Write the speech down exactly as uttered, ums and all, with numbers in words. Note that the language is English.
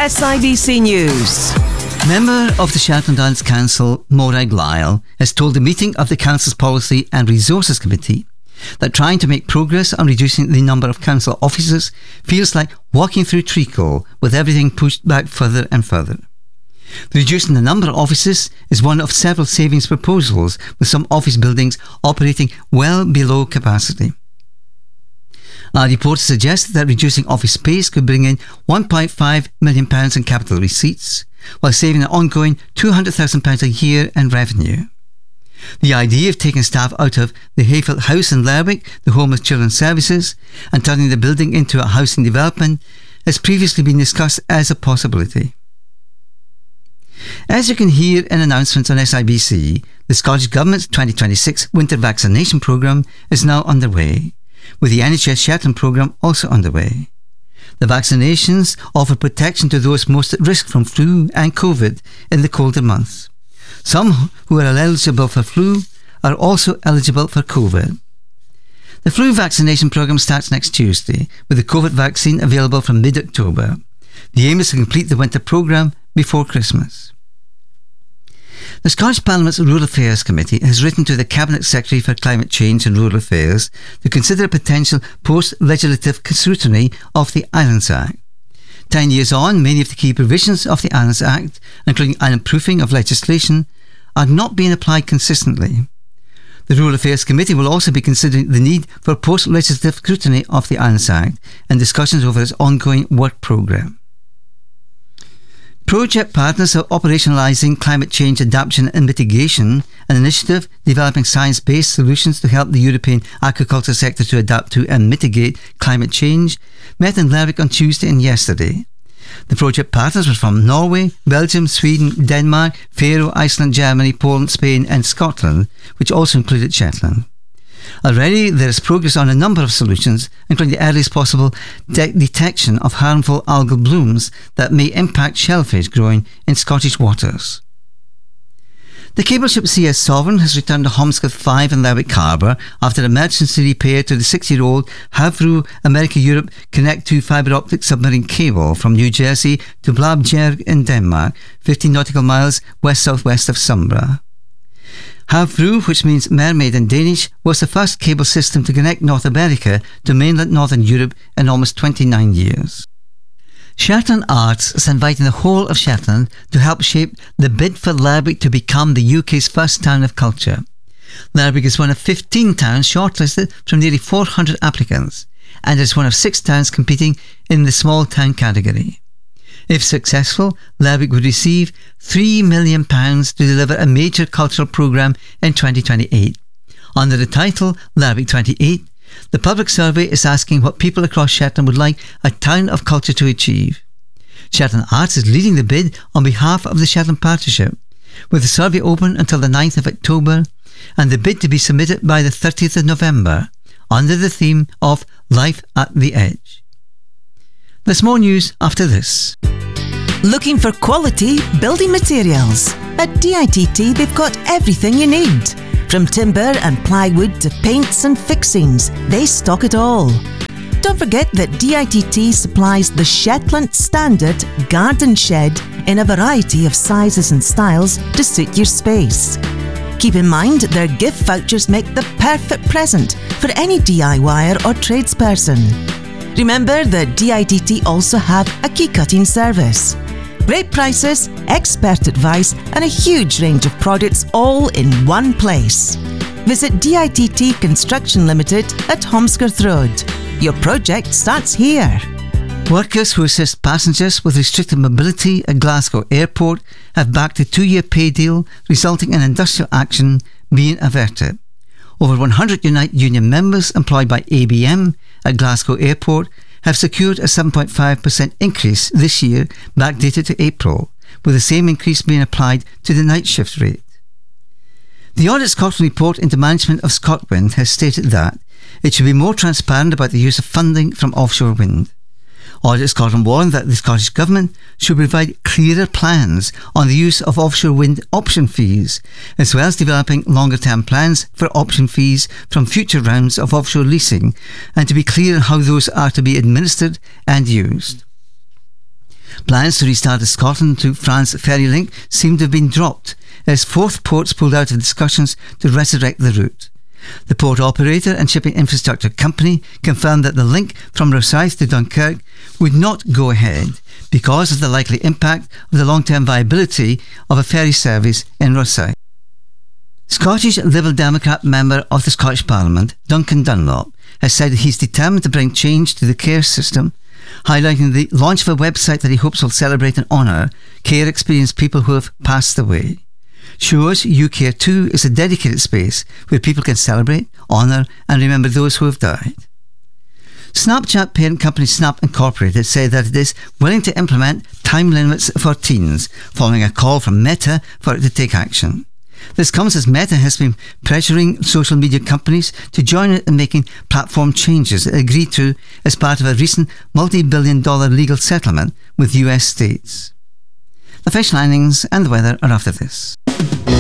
S I B C News. Member of the Shetland Islands Council, Morag Lyle, has told the meeting of the Council's Policy and Resources Committee that trying to make progress on reducing the number of council officers feels like walking through treacle with everything pushed back further and further. Reducing the number of offices is one of several savings proposals, with some office buildings operating well below capacity. Our report suggested that reducing office space could bring in one point five million pounds in capital receipts, while saving an ongoing two hundred thousand pounds a year in revenue. The idea of taking staff out of the Hayfield House in Lerwick, the home of Children's Services, and turning the building into a housing development has previously been discussed as a possibility. As you can hear in announcements on S I B C, the Scottish Government's twenty twenty-six winter vaccination programme is now underway, with the N H S Shetland programme also underway. The vaccinations offer protection to those most at risk from flu and COVID in the colder months. Some who are eligible for flu are also eligible for COVID. The flu vaccination programme starts next Tuesday, with the COVID vaccine available from mid-October. The aim is to complete the winter programme before Christmas. The Scottish Parliament's Rural Affairs Committee has written to the Cabinet Secretary for Climate Change and Rural Affairs to consider a potential post-legislative scrutiny of the Islands Act. Ten years on, many of the key provisions of the Islands Act, including island proofing of legislation, are not being applied consistently. The Rural Affairs Committee will also be considering the need for post-legislative scrutiny of the Islands Act and discussions over its ongoing work programme. Project partners are operationalising climate change adaptation and mitigation, an initiative developing science-based solutions to help the European agriculture sector to adapt to and mitigate climate change, met in Lerwick on Tuesday and yesterday. The project partners were from Norway, Belgium, Sweden, Denmark, Faroe, Iceland, Germany, Poland, Spain and Scotland, which also included Shetland. Already there is progress on a number of solutions, including the earliest possible de- detection of harmful algal blooms that may impact shellfish growing in Scottish waters. The cable ship C S Sovereign has returned to Holmscott five in Lerwick Harbour after emergency repair to the six-year-old Havfru America-Europe Connect two fibre optic submarine cable from New Jersey to Blabjerg in Denmark, fifteen nautical miles west-southwest of Sombra. Havfru, which means mermaid in Danish, was the first cable system to connect North America to mainland Northern Europe in almost twenty-nine years. Shetland Arts is inviting the whole of Shetland to help shape the bid for Lerwick to become the U K's first town of culture. Lerwick is one of fifteen towns shortlisted from nearly four hundred applicants, and is one of six towns competing in the small town category. If successful, Lerwick would receive three million pounds to deliver a major cultural programme in twenty twenty-eight. Under the title Lerwick twenty-eight, the public survey is asking what people across Shetland would like a town of culture to achieve. Shetland Arts is leading the bid on behalf of the Shetland Partnership, with the survey open until the ninth of October and the bid to be submitted by the thirtieth of November, under the theme of Life at the Edge. There's more news after this. Looking for quality building materials? At D I T T they've got everything you need. From timber and plywood to paints and fixings, they stock it all. Don't forget that D I T T supplies the Shetland Standard Garden Shed in a variety of sizes and styles to suit your space. Keep in mind their gift vouchers make the perfect present for any DIYer or tradesperson. Remember that D I T T also have a key cutting service. Great prices, expert advice and a huge range of products all in one place. Visit D I T T Construction Limited at Holmscott Road. Your project starts here. Workers who assist passengers with restricted mobility at Glasgow Airport have backed a two-year pay deal, resulting in industrial action being averted. Over one hundred Unite union members employed by A B M at Glasgow Airport have secured a seven point five percent increase this year, backdated to April, with the same increase being applied to the night shift rate. The Audit Scotland report into management of ScotWind has stated that it should be more transparent about the use of funding from offshore wind. Audit Scotland warned that the Scottish Government should provide clearer plans on the use of offshore wind option fees, as well as developing longer-term plans for option fees from future rounds of offshore leasing, and to be clear on how those are to be administered and used. Plans to restart the Scotland to France ferry link seem to have been dropped, as Forth Ports pulled out of discussions to resurrect the route. The port operator and shipping infrastructure company confirmed that the link from Rosyth to Dunkirk would not go ahead because of the likely impact of the long-term viability of a ferry service in Rosyth. Scottish Liberal Democrat member of the Scottish Parliament, Duncan Dunlop, has said that he's determined to bring change to the care system, highlighting the launch of a website that he hopes will celebrate and honour care experienced people who have passed away. Shows You Care Too is a dedicated space where people can celebrate, honour and remember those who have died. Snapchat parent company Snap Incorporated said that it is willing to implement time limits for teens, following a call from Meta for it to take action. This comes as Meta has been pressuring social media companies to join it in making platform changes agreed to as part of a recent multi-billion dollar legal settlement with U S states. The fish landings and the weather are after this.